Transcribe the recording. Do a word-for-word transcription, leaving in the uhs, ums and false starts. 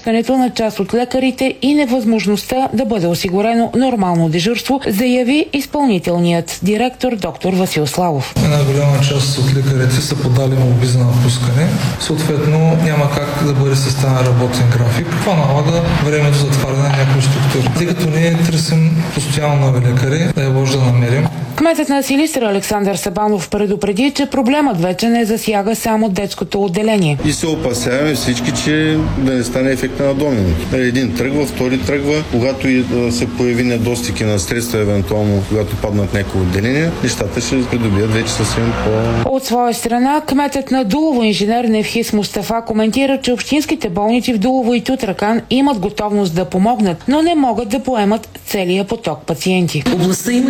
изпращането на част от лекарите и невъзможността да бъде осигурено нормално дежурство, заяви изпълнителният директор доктор Васил Славов. Една голяма част от лекарите са подали молби за напускане. Съответно няма как да бъде съставен работен график. Това налага времето за затваряне на някои структури. Тъй като ние търсим постоянно нови лекари, да я може да намерим. Кметът на Силистра Александър Сабанов предупреди, че проблемът вече не засяга само детското отделение. И се опасяваме всички, че да не стане ефекта на домино. Един тръгва, втори тръгва. Когато се появи недостиг на средства, евентуално, когато паднат някои отделения, нещата ще придобият вече съвсем по... От своя страна, кметът на Дулово инженер Невхис Мустафа коментира, че общинските болници в Дулово и Тутракан имат готовност да помогнат, но не могат да поемат целия поток пациенти.